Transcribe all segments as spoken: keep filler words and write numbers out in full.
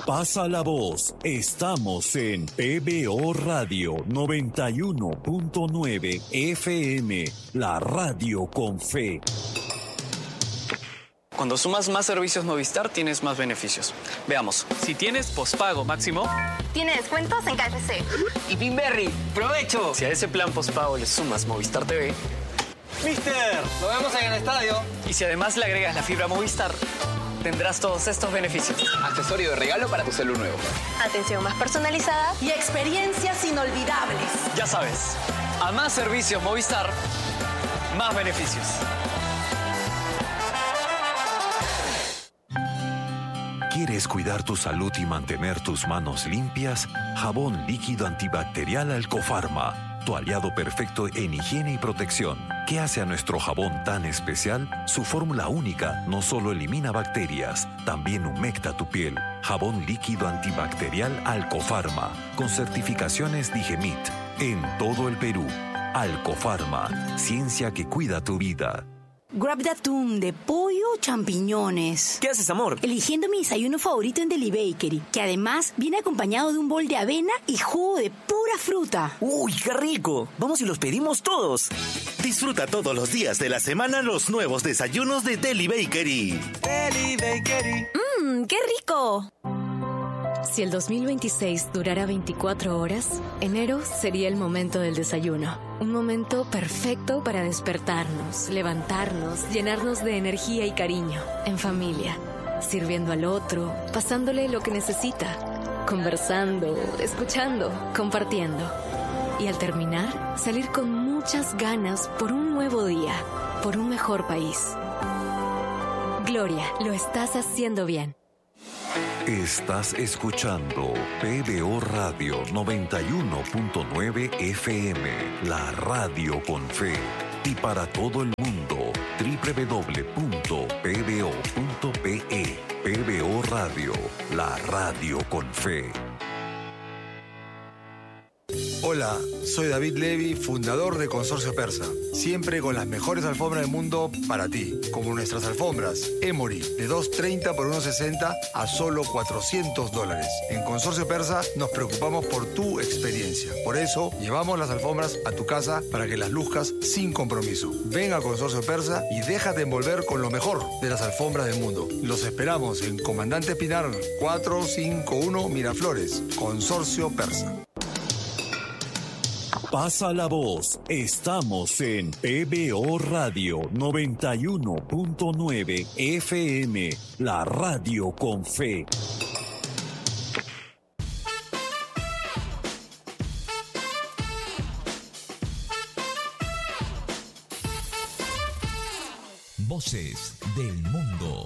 Pasa la voz. Estamos en P B O Radio noventa y uno punto nueve F M, la radio con fe. Cuando sumas más servicios Movistar, tienes más beneficios. Veamos. Si tienes pospago máximo, tiene descuentos en K F C. Y Pinberry, ¡provecho! Si a ese plan pospago le sumas Movistar T V, ¡Mister! ¡Nos vemos en el estadio! Y si además le agregas la fibra Movistar, tendrás todos estos beneficios. Accesorio de regalo para tu celu nuevo. Atención más personalizada y experiencias inolvidables. Ya sabes, a más servicios Movistar, más beneficios. ¿Quieres cuidar tu salud y mantener tus manos limpias? Jabón líquido antibacterial Alcofarma, tu aliado perfecto en higiene y protección. ¿Qué hace a nuestro jabón tan especial? Su fórmula única no solo elimina bacterias, también humecta tu piel. Jabón líquido antibacterial Alcofarma, con certificaciones Digemit, en todo el Perú. Alcofarma, ciencia que cuida tu vida. Grab de atún, de pollo o champiñones. ¿Qué haces, amor? Eligiendo mi desayuno favorito en Deli Bakery, que además viene acompañado de un bol de avena y jugo de pura fruta. ¡Uy, qué rico! Vamos y los pedimos todos. Disfruta todos los días de la semana los nuevos desayunos de Deli Bakery. Deli Bakery. ¡Mmm, qué rico! Si el dos mil veintiséis durara veinticuatro horas, enero sería el momento del desayuno. Un momento perfecto para despertarnos, levantarnos, llenarnos de energía y cariño. En familia, sirviendo al otro, pasándole lo que necesita, conversando, escuchando, compartiendo. Y al terminar, salir con muchas ganas por un nuevo día, por un mejor país. Gloria, lo estás haciendo bien. Estás escuchando P B O Radio noventa y uno punto nueve F M, la radio con fe. Y para todo el mundo, doble u doble u doble u punto p b o punto p e. P B O Radio, la radio con fe. Hola, soy David Levy, fundador de Consorcio Persa. Siempre con las mejores alfombras del mundo para ti. Como nuestras alfombras Emory, de dos treinta por uno sesenta a solo cuatrocientos dólares. En Consorcio Persa nos preocupamos por tu experiencia. Por eso, llevamos las alfombras a tu casa para que las luzcas sin compromiso. Ven a Consorcio Persa y déjate envolver con lo mejor de las alfombras del mundo. Los esperamos en Comandante Pinar cuatrocientos cincuenta y uno Miraflores. Consorcio Persa. Pasa la voz. Estamos en P B O Radio noventa y uno punto nueve F M, la radio con fe. Voces del mundo.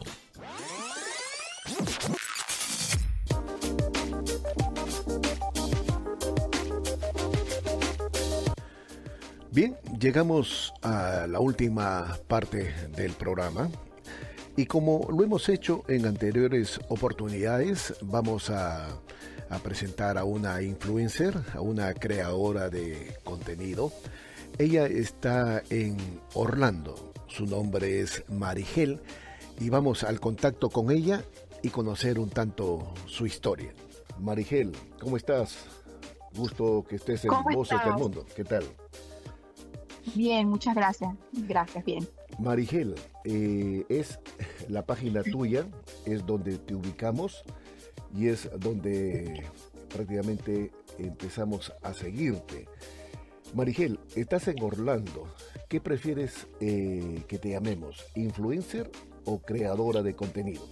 Bien, llegamos a la última parte del programa y como lo hemos hecho en anteriores oportunidades, vamos a, a presentar a una influencer, a una creadora de contenido. Ella está en Orlando, su nombre es Marigel y vamos al contacto con ella y conocer un tanto su historia. Marigel, ¿cómo estás? Gusto que estés en Voces del Mundo. ¿Qué tal? Bien, muchas gracias. Gracias, bien. Marigel, eh, es la página tuya, es donde te ubicamos y es donde prácticamente empezamos a seguirte. Marigel, estás en Orlando. ¿Qué prefieres eh, que te llamemos? ¿Influencer o creadora de contenido?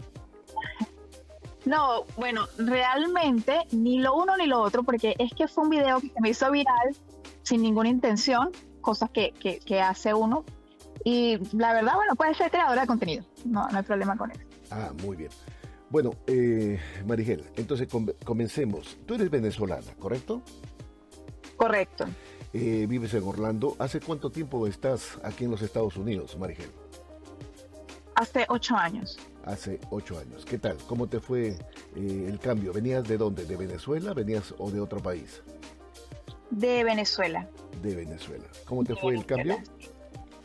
No, bueno, realmente ni lo uno ni lo otro, porque es que fue un video que se me hizo viral sin ninguna intención, cosas que, que, que hace uno. Y la verdad, bueno, puede ser creadora de contenido. No, no hay problema con eso. Ah, muy bien. Bueno, eh, Marigel, entonces com- comencemos. Tú eres venezolana, ¿correcto? Correcto. Eh, vives en Orlando. ¿Hace cuánto tiempo estás aquí en los Estados Unidos, Marigel? Hace ocho años. Hace ocho años. ¿Qué tal? ¿Cómo te fue eh, el cambio? ¿Venías de dónde? ¿De Venezuela? ¿Venías o de otro país? De Venezuela. De Venezuela. ¿Cómo te de fue Venezuela. El cambio?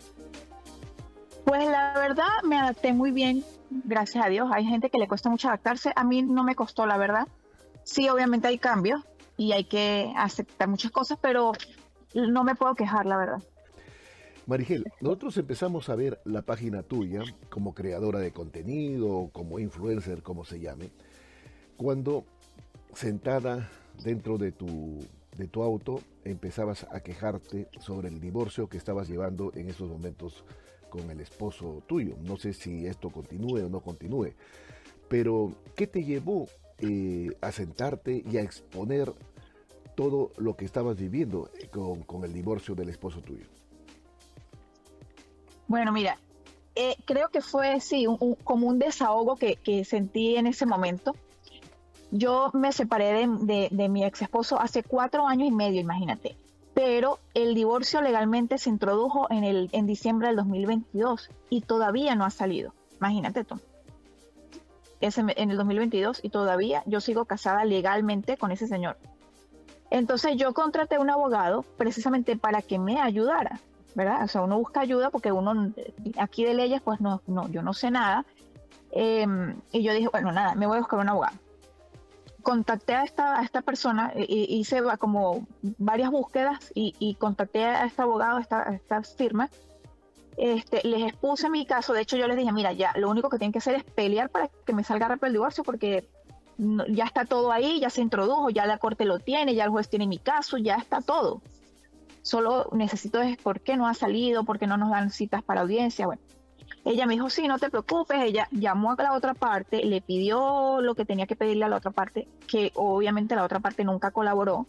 Pues la verdad me adapté muy bien, gracias a Dios. Hay gente que le cuesta mucho adaptarse. A mí no me costó, la verdad. Sí, obviamente hay cambios y hay que aceptar muchas cosas, pero no me puedo quejar, la verdad. Marigel, nosotros empezamos a ver la página tuya como creadora de contenido, como influencer, como se llame, cuando sentada dentro de tu, de tu auto empezabas a quejarte sobre el divorcio que estabas llevando en esos momentos con el esposo tuyo. No sé si esto continúe o no continúe, pero ¿qué te llevó eh, a sentarte y a exponer todo lo que estabas viviendo con, con el divorcio del esposo tuyo? Bueno, mira, eh, creo que fue, sí, un, un, como un desahogo que, que sentí en ese momento. Yo me separé de, de, de mi ex esposo hace cuatro años y medio, imagínate. Pero el divorcio legalmente se introdujo en, el, en diciembre del dos mil veintidós y todavía no ha salido. Imagínate tú. Ese, en el dos mil veintidós y todavía yo sigo casada legalmente con ese señor. Entonces yo contraté un abogado precisamente para que me ayudara, ¿verdad? O sea, uno busca ayuda porque uno aquí de leyes, pues no, no yo no sé nada. Eh, y yo dije, bueno, nada, me voy a buscar un abogado. Contacté a esta, a esta persona, y, hice como varias búsquedas y, y contacté a este abogado, a esta, a esta firma. Este, les expuse mi caso. De hecho, yo les dije, mira, ya lo único que tienen que hacer es pelear para que me salga rápido el divorcio porque no, ya está todo ahí, ya se introdujo, ya la corte lo tiene, ya el juez tiene mi caso, ya está todo. Solo necesito es por qué no ha salido, por qué no nos dan citas para audiencia. Bueno, ella me dijo, sí, no te preocupes. Ella llamó a la otra parte, le pidió lo que tenía que pedirle a la otra parte, que obviamente la otra parte nunca colaboró,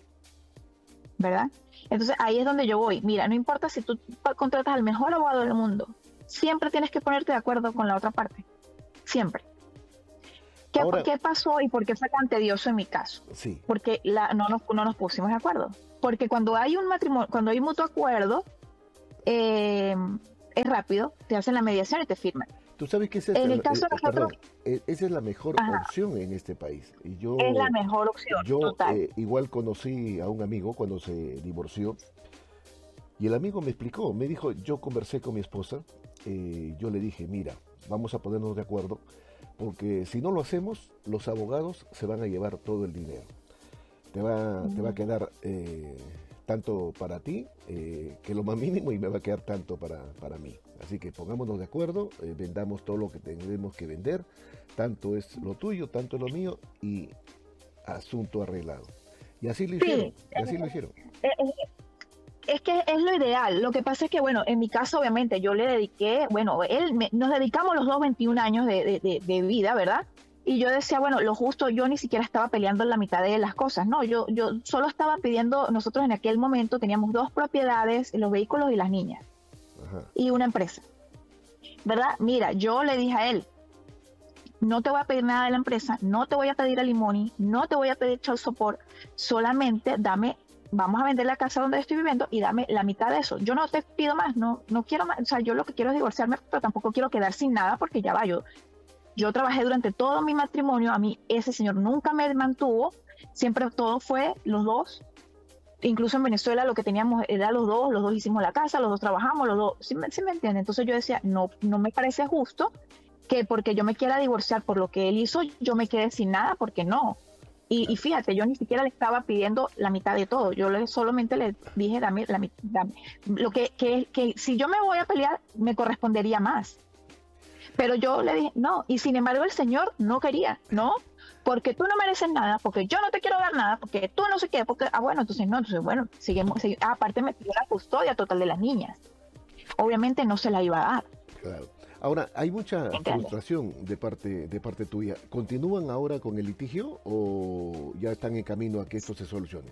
¿verdad? Entonces ahí es donde yo voy. Mira, no importa si tú contratas al mejor abogado del mundo, siempre tienes que ponerte de acuerdo con la otra parte. Siempre. ¿Qué, Ahora, ¿qué pasó y por qué fue tan tedioso en mi caso? Sí. Porque la, no, nos, no nos pusimos de acuerdo. Porque cuando hay un matrimonio, cuando hay mutuo acuerdo, eh, es rápido, te hacen la mediación y te firman. Tú sabes que esa es, en la, el caso eh, de nosotros, perdón, esa es la mejor Ajá. opción en este país. Y yo, es la mejor opción, Yo total. Eh, igual conocí a un amigo cuando se divorció y el amigo me explicó, me dijo, yo conversé con mi esposa, eh, yo le dije, mira, vamos a ponernos de acuerdo porque si no lo hacemos, los abogados se van a llevar todo el dinero. Te va, uh-huh. te va a quedar eh, tanto para ti, eh, que lo más mínimo, y me va a quedar tanto para, para mí. Así que pongámonos de acuerdo, eh, vendamos todo lo que tenemos que vender, tanto es lo tuyo, tanto es lo mío, y asunto arreglado. Y así lo hicieron, sí. y así lo hicieron. Es que es lo ideal. Lo que pasa es que, bueno, en mi caso, obviamente, yo le dediqué, bueno, él me, nos dedicamos los dos veintiún años de, de, de, de vida, ¿verdad? Y yo decía, bueno, lo justo, yo ni siquiera estaba peleando en la mitad de las cosas, ¿no? Yo, yo solo estaba pidiendo, nosotros en aquel momento teníamos dos propiedades, los vehículos y las niñas. Ajá. Y una empresa, ¿verdad? Mira, yo le dije a él, no te voy a pedir nada de la empresa, no te voy a pedir alimony, no te voy a pedir child support, solamente dame, vamos a vender la casa donde estoy viviendo y dame la mitad de eso. Yo no te pido más, no, no quiero más, o sea, yo lo que quiero es divorciarme, pero tampoco quiero quedar sin nada porque ya va, yo, yo trabajé durante todo mi matrimonio, a mí ese señor nunca me mantuvo, siempre todo fue los dos. Incluso en Venezuela lo que teníamos era los dos, los dos hicimos la casa, los dos trabajamos, los dos, ¿sí me, sí me entienden? Entonces yo decía, no, no me parece justo que porque yo me quiera divorciar por lo que él hizo, yo me quede sin nada, porque no. Y, y fíjate, yo ni siquiera le estaba pidiendo la mitad de todo, yo le, solamente le dije, dame la mitad, dame. Lo que, que, que si yo me voy a pelear, me correspondería más. Pero yo le dije, no, y sin embargo el señor no quería, no, porque tú no mereces nada, porque yo no te quiero dar nada, porque tú no sé qué, porque, ah, bueno, entonces no, entonces bueno, seguimos, seguimos. Ah, aparte me pidió la custodia total de las niñas. Obviamente no se la iba a dar. Claro. Ahora, hay mucha ¿Entiendes? frustración de parte, de parte tuya. ¿Continúan ahora con el litigio o ya están en camino a que esto se solucione?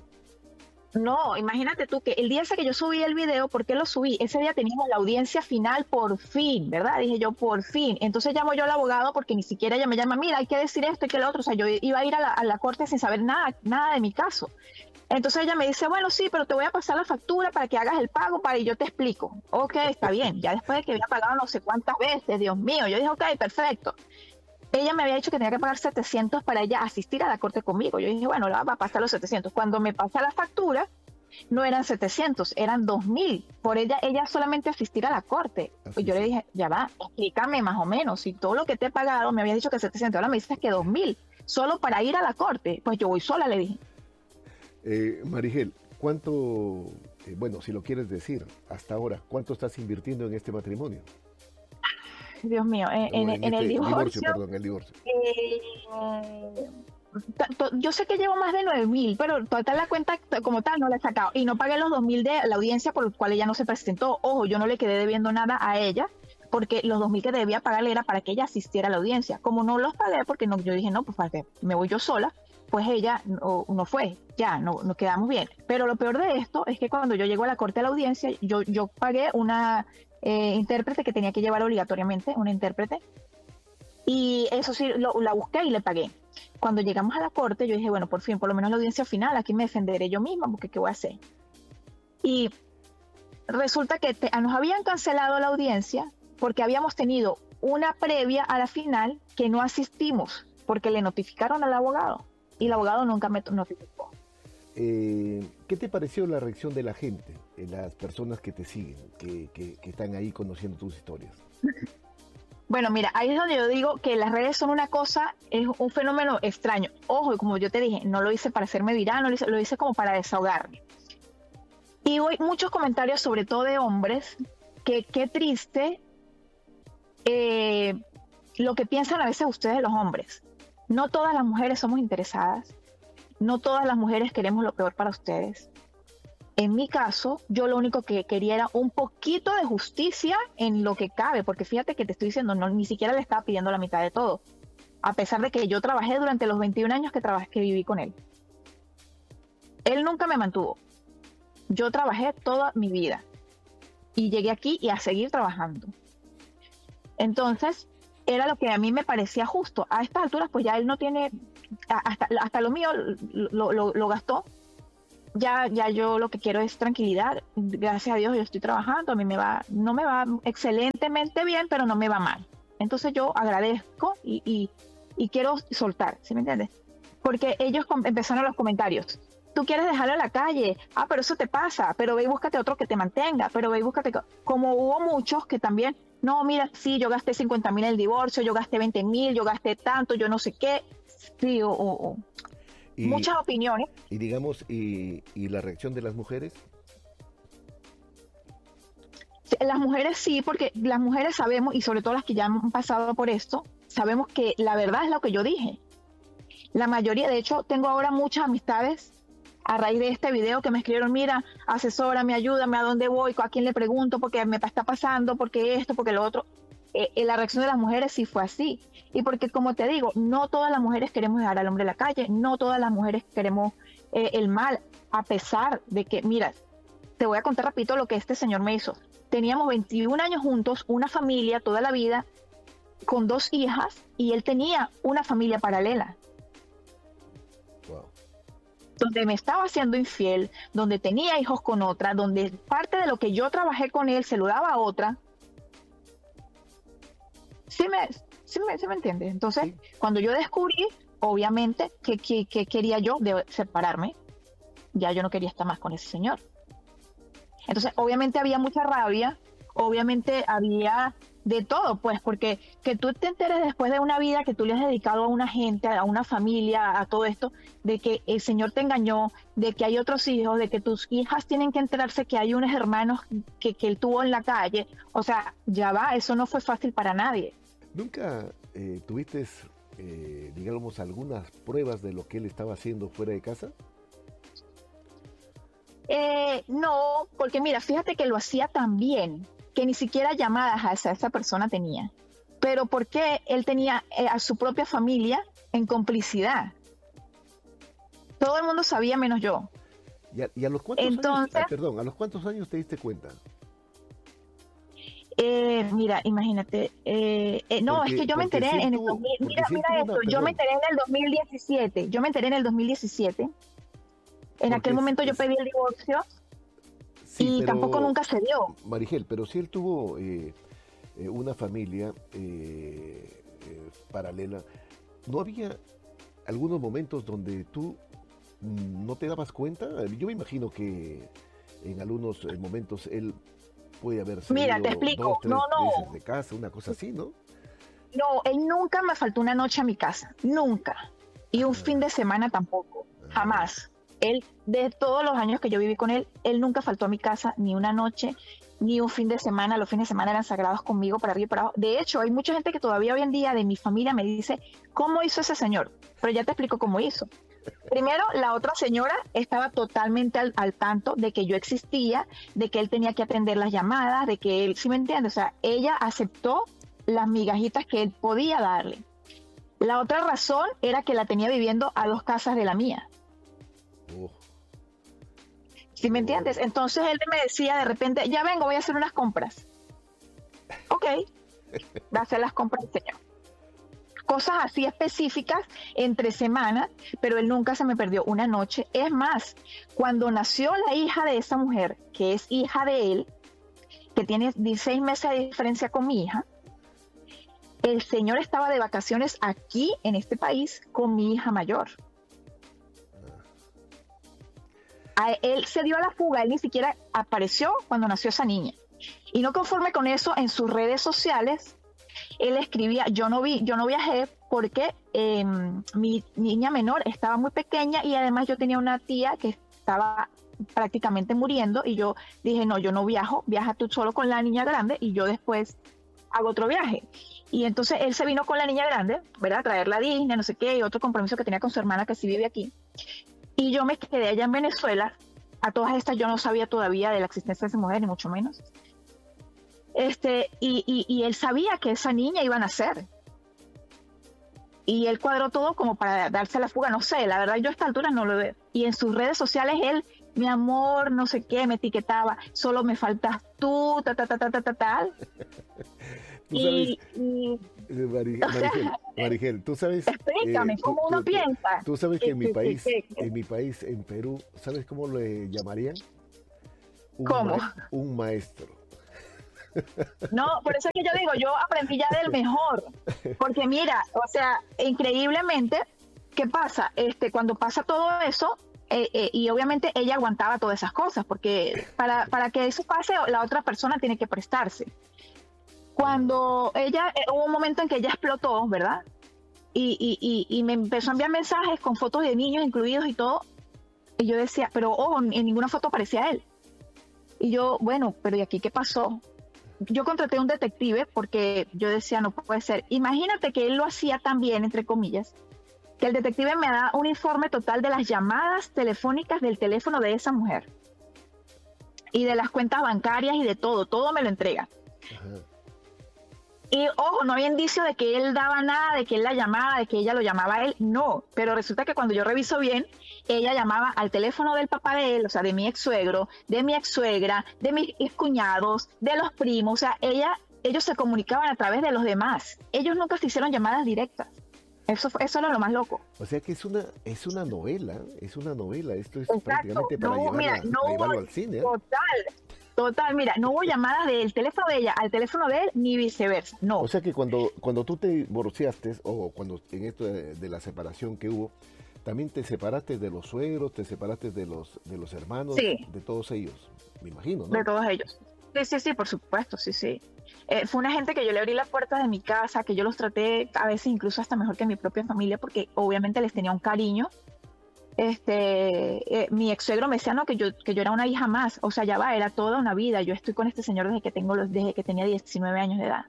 No, imagínate tú que el día ese que yo subí el video, ¿por qué lo subí? Ese día teníamos la audiencia final por fin, ¿verdad? Dije yo, por fin. Entonces llamo yo al abogado porque ni siquiera ella me llama, mira, hay que decir esto y que lo otro. O sea, yo iba a ir a la, a la corte sin saber nada, nada de mi caso. Entonces ella me dice, bueno, sí, pero te voy a pasar la factura para que hagas el pago para y yo te explico. Ok, está bien. Ya después de que había pagado no sé cuántas veces, Dios mío, yo dije, ok, perfecto. Ella me había dicho que tenía que pagar setecientos para ella asistir a la corte conmigo. Yo dije, bueno, la va a pasar los setecientos. Cuando me pasa la factura, no eran setecientos, eran dos mil. Por ella, ella solamente asistir a la corte. Pues yo le dije, ya va, explícame más o menos. Si todo lo que te he pagado, me habías dicho que setecientos, ahora me dices que dos mil. solo para ir a la corte. Pues yo voy sola, le dije. Eh, Marigel, ¿cuánto, eh, bueno, si lo quieres decir, hasta ahora, cuánto estás invirtiendo en este matrimonio? Dios mío, en, No, en, en en este el divorcio. divorcio, perdón, el divorcio. Eh, yo sé que llevo más de nueve mil, pero total la cuenta como tal no la he sacado. Y no pagué los dos mil de la audiencia por el cual ella no se presentó. Ojo, yo no le quedé debiendo nada a ella, porque los dos mil que debía pagarle era para que ella asistiera a la audiencia. Como no los pagué, porque no, yo dije, no, pues para que me voy yo sola, pues ella no, no fue, ya, no, nos quedamos bien. Pero lo peor de esto es que cuando yo llego a la corte de la audiencia, yo, yo pagué una eh, intérprete que tenía que llevar obligatoriamente, una intérprete, y eso sí, lo, la busqué y le pagué. Cuando llegamos a la corte, yo dije, bueno, por fin, por lo menos la audiencia final, aquí me defenderé yo misma, porque ¿qué voy a hacer? Y resulta que te, nos habían cancelado la audiencia porque habíamos tenido una previa a la final que no asistimos, porque le notificaron al abogado, y el abogado nunca me notificó. Eh, ¿Qué te pareció la reacción de la gente, de las personas que te siguen, que, que, que están ahí conociendo tus historias? Bueno, mira, ahí es donde yo digo que las redes son una cosa, es un fenómeno extraño. Ojo, y como yo te dije, no lo hice para hacerme viral, no lo hice, lo hice como para desahogarme. Y hoy muchos comentarios, sobre todo de hombres, que qué triste eh, lo que piensan a veces ustedes los hombres. No todas las mujeres somos interesadas, no todas las mujeres queremos lo peor para ustedes. En mi caso, yo lo único que quería era un poquito de justicia en lo que cabe, porque fíjate que te estoy diciendo, no, ni siquiera le estaba pidiendo la mitad de todo, a pesar de que yo trabajé durante los veintiún años que, trabajé, que viví con él. Él nunca me mantuvo. Yo trabajé toda mi vida y llegué aquí y a seguir trabajando. Entonces, era lo que a mí me parecía justo. A estas alturas, pues ya él no tiene, hasta, hasta lo mío lo, lo, lo gastó. Ya, ya yo lo que quiero es tranquilidad. Gracias a Dios yo estoy trabajando. A mí me va, no me va excelentemente bien, pero no me va mal. Entonces yo agradezco y, y, y quiero soltar, ¿sí me entiendes? Porque ellos empezaron los comentarios. Tú quieres dejarlo en la calle. Ah, pero eso te pasa. Pero ve y búscate otro que te mantenga. Pero ve y búscate. Como hubo muchos que también, no, mira, sí, yo gasté cincuenta mil en el divorcio, yo gasté veinte mil, yo gasté tanto, yo no sé qué. Sí, o... o, o. Y, muchas opiniones. Y digamos, y, y la reacción de las mujeres. Las mujeres sí, porque las mujeres sabemos, y sobre todo las que ya han pasado por esto, sabemos que la verdad es lo que yo dije. La mayoría, de hecho, tengo ahora muchas amistades a raíz de este video que me escribieron, mira, asesórame, ayúdame, a dónde voy, a quién le pregunto, porque me está pasando, porque esto, porque lo otro. Eh, la reacción de las mujeres sí fue así. Y porque, como te digo, no todas las mujeres queremos dejar al hombre en la calle, no todas las mujeres queremos eh, el mal, a pesar de que, mira, te voy a contar rapidito lo que este señor me hizo. Teníamos veintiún años juntos, una familia toda la vida, con dos hijas, y él tenía una familia paralela. Wow. Donde me estaba haciendo infiel, donde tenía hijos con otra, donde parte de lo que yo trabajé con él se lo daba a otra. ¿Sí me, sí me, sí me entiendes? Entonces, sí. Cuando yo descubrí, obviamente, que, que, que quería yo de separarme, ya yo no quería estar más con ese señor. Entonces, obviamente había mucha rabia, obviamente había de todo, pues, porque que tú te enteres después de una vida que tú le has dedicado a una gente, a una familia, a todo esto, de que el señor te engañó, de que hay otros hijos, de que tus hijas tienen que enterarse que hay unos hermanos que, que él tuvo en la calle. O sea, ya va, eso no fue fácil para nadie. ¿Nunca eh, tuviste, eh, digamos, algunas pruebas de lo que él estaba haciendo fuera de casa? Eh, no, porque mira, fíjate que lo hacía tan bien que ni siquiera llamadas a esa, esa persona tenía. Pero ¿por qué él tenía eh, a su propia familia en complicidad? Todo el mundo sabía menos yo. ¿Y a, y a los cuántos Entonces, años? Ah, perdón, ¿a los cuántos años te diste cuenta? Eh, mira, imagínate, eh, eh, no, porque, es que yo me enteré si en el tuvo, dos mil, mira, si mira esto, una, yo me enteré en el dos mil diecisiete, yo me enteré en el dos mil diecisiete, en porque aquel momento es, yo pedí el divorcio sí, y pero, tampoco nunca se dio. Marigel, pero si él tuvo eh, eh, una familia eh, eh, paralela, ¿no había algunos momentos donde tú mm, no te dabas cuenta? Yo me imagino que en algunos eh, momentos él puede haber sido Mira, te explico. dos, tres no, no. meses de casa, una cosa así, ¿no? No, él nunca me faltó una noche a mi casa, nunca. Y un fin de semana tampoco, jamás. Él, de todos los años que yo viví con él, él nunca faltó a mi casa ni una noche, ni un fin de semana. Los fines de semana eran sagrados conmigo para arriba y para abajo. De hecho, hay mucha gente que todavía hoy en día de mi familia me dice, ¿cómo hizo ese señor? Pero ya te explico cómo hizo. Primero, la otra señora estaba totalmente al, al tanto de que yo existía, de que él tenía que atender las llamadas, de que él, ¿sí me entiendes? O sea, ella aceptó las migajitas que él podía darle. La otra razón era que la tenía viviendo a dos casas de la mía. Oh. ¿Sí me entiendes? Entonces él me decía de repente, ya vengo, voy a hacer unas compras. Ok, va a hacer las compras el señor. Cosas así específicas entre semanas, pero él nunca se me perdió una noche. Es más, cuando nació la hija de esa mujer, que es hija de él, que tiene dieciséis meses de diferencia con mi hija, el señor estaba de vacaciones aquí en este país con mi hija mayor. A él se dio a la fuga, él ni siquiera apareció cuando nació esa niña. Y no conforme con eso, en sus redes sociales, él escribía, yo no vi, yo no viajé porque eh, mi niña menor estaba muy pequeña y además yo tenía una tía que estaba prácticamente muriendo y yo dije, no, yo no viajo, viaja tú solo con la niña grande y yo después hago otro viaje. Y entonces él se vino con la niña grande, ¿verdad? A traerla a Disney, no sé qué, y otro compromiso que tenía con su hermana que sí vive aquí. Y yo me quedé allá en Venezuela. A todas estas yo no sabía todavía de la existencia de esa mujer, ni mucho menos. Este, y, y, y él sabía que esa niña iba a nacer. Y él cuadró todo como para darse la fuga, no sé, la verdad yo a esta altura no lo veo. Y en sus redes sociales él, mi amor, no sé qué, me etiquetaba, solo me faltas tú, ta, ta, ta, ta, ta, ta, tal. Y, y Mari, Marigel, Marigel, tú sabes. Explícame, eh, ¿cómo uno tú, piensa? Tú sabes que en mi país, en mi país, en Perú, ¿sabes cómo le llamarían? Un ¿Cómo? Ma un maestro. No, por eso es que yo digo, yo aprendí ya del mejor. Porque mira, o sea, increíblemente, ¿qué pasa? Este, cuando pasa todo eso, eh, eh, y obviamente ella aguantaba todas esas cosas, porque para, para que eso pase, la otra persona tiene que prestarse. Cuando ella, eh, hubo un momento en que ella explotó, ¿verdad? Y, y, y, y me empezó a enviar mensajes con fotos de niños incluidos y todo. Y yo decía, pero ojo, en ninguna foto aparecía él. Y yo, bueno, pero ¿y aquí qué pasó? Yo contraté a un detective porque yo decía, no puede ser. Imagínate que él lo hacía tan bien, entre comillas, que el detective me da un informe total de las llamadas telefónicas del teléfono de esa mujer. Y de las cuentas bancarias y de todo, todo me lo entrega. Ajá. Y ojo, no había indicio de que él daba nada, de que él la llamaba, de que ella lo llamaba a él, no. Pero resulta que cuando yo reviso bien, ella llamaba al teléfono del papá de él, o sea, de mi ex suegro, de mi ex suegra, de mis cuñados, de los primos, o sea, ella, ellos se comunicaban a través de los demás. Ellos nunca se hicieron llamadas directas. Eso, eso era lo más loco. O sea que es una, es una novela, es una novela. Esto es Exacto. prácticamente para, no, llevarla, mira, no para hubo, llevarlo al cine. ¿eh? Total. Total, mira, no hubo llamadas del teléfono de ella al teléfono de él, ni viceversa, no. O sea que cuando, cuando tú te divorciaste, o cuando en esto de, de la separación que hubo, también te separaste de los suegros, te separaste de los, de los hermanos, sí. De todos ellos, me imagino, ¿no? De todos ellos. Sí, sí, sí, por supuesto, sí, sí. Eh, fue una gente que yo le abrí las puertas de mi casa, que yo los traté a veces incluso hasta mejor que mi propia familia, porque obviamente les tenía un cariño. Este, eh, mi ex suegro me decía no, que yo, que yo era una hija más, o sea, ya va, era toda una vida. Yo estoy con este señor desde que tengo los, desde que tenía diecinueve años de edad.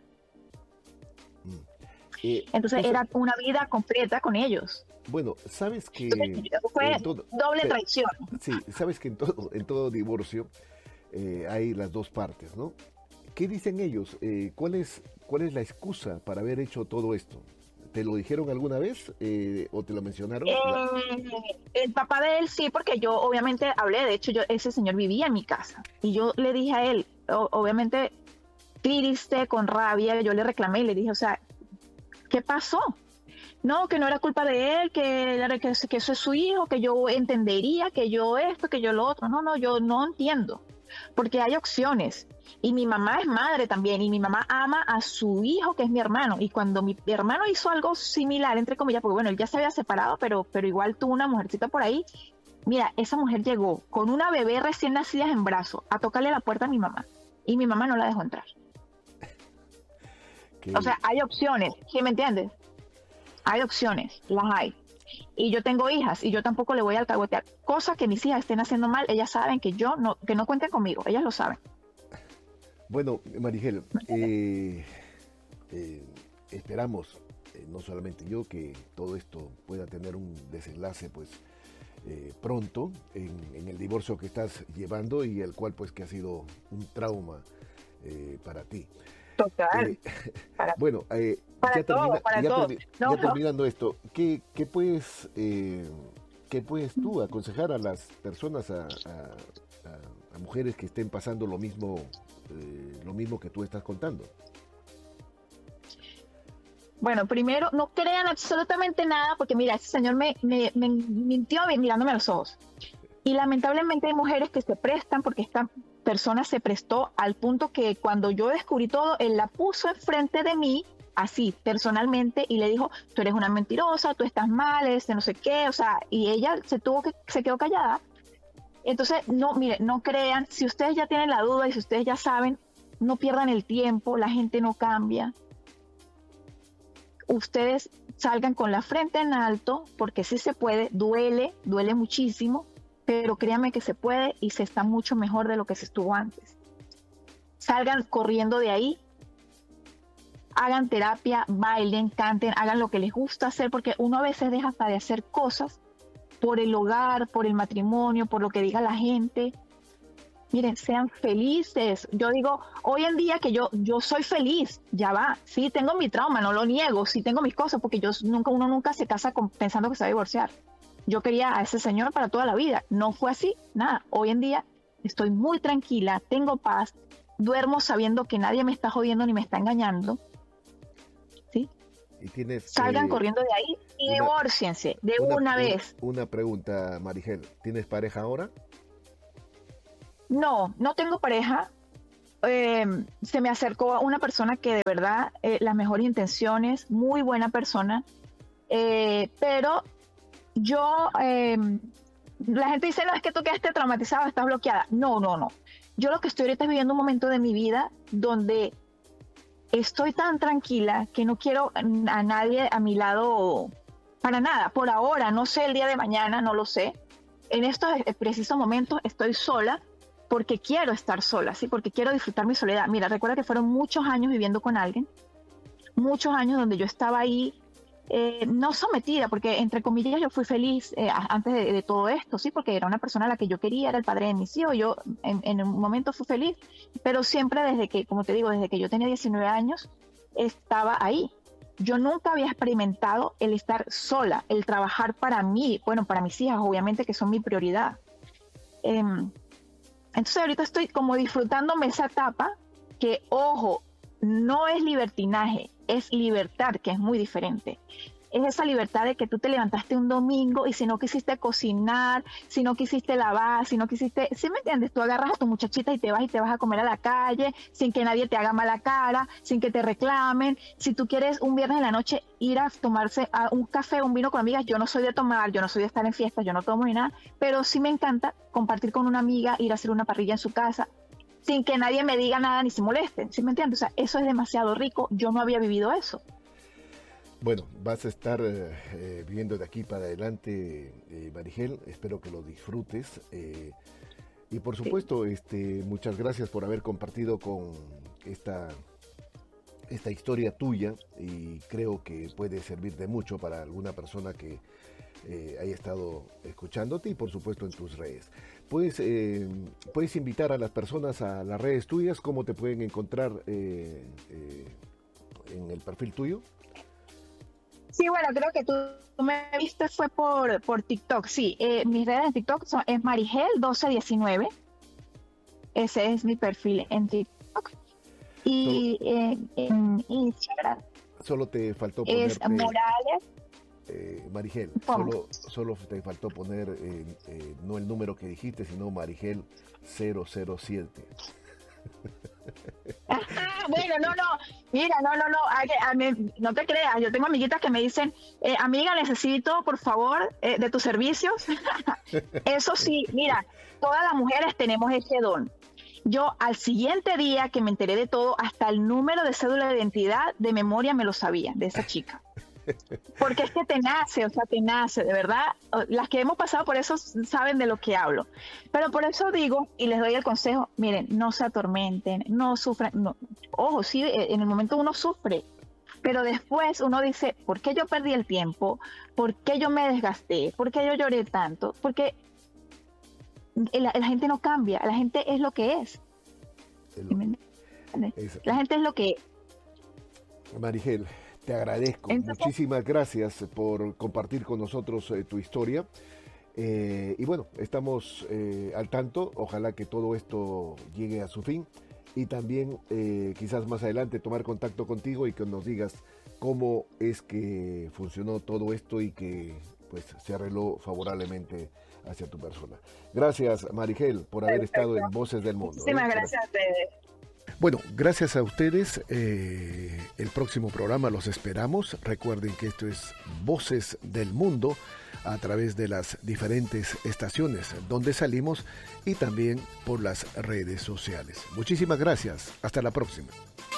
Mm. Eh, entonces eso, era una vida completa con ellos. Bueno, sabes que fue todo, doble traición. Sí, sabes que en todo, en todo divorcio eh, hay las dos partes, ¿no? ¿Qué dicen ellos? Eh, ¿cuál es, cuál es la excusa para haber hecho todo esto? ¿Te lo dijeron alguna vez eh, o te lo mencionaron? Eh, el papá de él sí, porque yo obviamente hablé, de hecho yo ese señor vivía en mi casa y yo le dije a él, o, obviamente triste, con rabia, yo le reclamé y le dije, o sea, ¿qué pasó? No, que no era culpa de él, que, que, que eso es su hijo, que yo entendería, que yo esto, que yo lo otro. No, no, yo no entiendo, porque hay opciones. Y mi mamá es madre también, y mi mamá ama a su hijo, que es mi hermano. Y cuando mi hermano hizo algo similar, entre comillas, porque bueno, él ya se había separado, pero, pero igual tuvo una mujercita por ahí. Mira, esa mujer llegó con una bebé recién nacida en brazos a tocarle la puerta a mi mamá. Y mi mamá no la dejó entrar. ¿Qué? O sea, hay opciones, ¿sí me entiendes? Hay opciones, las hay. Y yo tengo hijas y yo tampoco le voy a alcahuetear. Cosas que mis hijas estén haciendo mal, ellas saben que yo no, que no cuenten conmigo, ellas lo saben. Bueno, Marigel, eh, eh, esperamos, eh, no solamente yo, que todo esto pueda tener un desenlace pues eh, pronto en, en el divorcio que estás llevando y el cual pues que ha sido un trauma eh, para ti. Total. Eh, para, bueno, eh, para ya, todo, termina, para ya, todo. termi No, ya no. terminando esto, ¿qué, qué, puedes, eh, ¿qué puedes tú aconsejar a las personas, a, a, a, a mujeres que estén pasando lo mismo, eh, lo mismo que tú estás contando? Bueno, primero, no crean absolutamente nada, porque mira, ese señor me, me, me mintió mirándome a los ojos. Y lamentablemente hay mujeres que se prestan, porque esta persona se prestó al punto que cuando yo descubrí todo, él la puso enfrente de mí, así, personalmente, y le dijo, tú eres una mentirosa, tú estás mal, este no sé qué, o sea, y ella se tuvo que, se quedó callada. Entonces, no, mire, no crean, si ustedes ya tienen la duda y si ustedes ya saben, no pierdan el tiempo, la gente no cambia. Ustedes salgan con la frente en alto, porque sí se puede, duele, duele muchísimo, pero créanme que se puede y se está mucho mejor de lo que se estuvo antes. Salgan corriendo de ahí, hagan terapia, bailen, canten, hagan lo que les gusta hacer, porque uno a veces deja hasta de hacer cosas por el hogar, por el matrimonio, por lo que diga la gente. Miren, sean felices. Yo digo, hoy en día que yo, yo soy feliz, ya va. Sí, tengo mi trauma, no lo niego, sí tengo mis cosas, porque yo nunca, uno nunca se casa con, pensando que se va a divorciar. Yo quería a ese señor para toda la vida. No fue así, nada. Hoy en día estoy muy tranquila, tengo paz, duermo sabiendo que nadie me está jodiendo ni me está engañando. ¿Sí? Y tienes, Salgan eh, corriendo de ahí y una, divórciense de una, una vez. Una, una pregunta, Marigel. ¿Tienes pareja ahora? No, no tengo pareja. Eh, se me acercó una persona que de verdad, eh, las mejores intenciones, muy buena persona, eh, pero yo, eh, la gente dice, no, es que tú quedaste traumatizada, estás bloqueada. No, no, no. Yo lo que estoy ahorita es viviendo un momento de mi vida donde estoy tan tranquila que no quiero a nadie a mi lado para nada. Por ahora, no sé el día de mañana, no lo sé. En estos precisos momentos estoy sola porque quiero estar sola, ¿sí? Porque quiero disfrutar mi soledad. Mira, recuerda que fueron muchos años viviendo con alguien, muchos años donde yo estaba ahí, eh, no sometida, porque entre comillas yo fui feliz eh, antes de, de todo esto, ¿sí? Porque era una persona a la que yo quería, era el padre de mis hijos, yo en, en un momento fui feliz, pero siempre desde que, como te digo, desde que yo tenía diecinueve años, estaba ahí. Yo nunca había experimentado el estar sola, el trabajar para mí, bueno, para mis hijas, obviamente, que son mi prioridad. Eh, entonces ahorita estoy como disfrutándome esa etapa que, ojo, no es libertinaje, es libertad, que es muy diferente. Es esa libertad de que tú te levantaste un domingo y si no quisiste cocinar, si no quisiste lavar, si no quisiste, ¿sí me entiendes? Tú agarras a tu muchachita y te vas y te vas a comer a la calle sin que nadie te haga mala cara, sin que te reclamen. Si tú quieres un viernes en la noche ir a tomarse a un café, un vino con amigas, yo no soy de tomar, yo no soy de estar en fiestas, yo no tomo ni nada, pero sí me encanta compartir con una amiga, ir a hacer una parrilla en su casa, sin que nadie me diga nada ni se molesten, ¿sí me entiendes? O sea, eso es demasiado rico, yo no había vivido eso. Bueno, vas a estar eh, viviendo de aquí para adelante, eh, Marigel, espero que lo disfrutes. Eh, y por supuesto, sí. este, muchas gracias por haber compartido con esta, esta historia tuya y creo que puede servir de mucho para alguna persona que eh, haya estado escuchándote y por supuesto en tus redes. Puedes, eh, puedes invitar a las personas a las redes tuyas, ¿cómo te pueden encontrar eh, eh, en el perfil tuyo? Sí, bueno, creo que tú, tú me viste fue por, por TikTok, sí. Eh, mis redes en TikTok son, es Marigel doce diecinueve. Ese es mi perfil en TikTok. Y solo, eh, en Instagram. Solo te faltó ponerte... Es Morales. Eh, Marigel, solo, solo te faltó poner eh, eh, no el número que dijiste, sino Marigel cero cero siete. Ah, bueno, no, no, mira, no, no, no, a, a, a, no te creas, yo tengo amiguitas que me dicen, eh, amiga, necesito, por favor, eh, de tus servicios. Eso sí, mira, todas las mujeres tenemos ese don. Yo al siguiente día que me enteré de todo, hasta el número de cédula de identidad de memoria me lo sabía, de esa chica. Porque es que te nace, o sea, te nace, de verdad. Las que hemos pasado por eso saben de lo que hablo. Pero por eso digo, y les doy el consejo, miren, no se atormenten, no sufran. No. Ojo, sí, en el momento uno sufre, pero después uno dice, ¿por qué yo perdí el tiempo? ¿Por qué yo me desgasté? ¿Por qué yo lloré tanto? Porque la, la gente no cambia, la gente es lo que es. La gente es lo que es. Marigel, te agradezco. Entonces, muchísimas gracias por compartir con nosotros eh, tu historia. Eh, y bueno, estamos eh, al tanto. Ojalá que todo esto llegue a su fin. Y también eh, quizás más adelante tomar contacto contigo y que nos digas cómo es que funcionó todo esto y que pues se arregló favorablemente hacia tu persona. Gracias, Marigel, por haber Perfecto. estado en Voces del Mundo. Muchísimas ¿eh? gracias a ustedes. Bueno, gracias a ustedes. Eh, el próximo programa los esperamos. Recuerden que esto es Voces del Mundo a través de las diferentes estaciones donde salimos y también por las redes sociales. Muchísimas gracias. Hasta la próxima.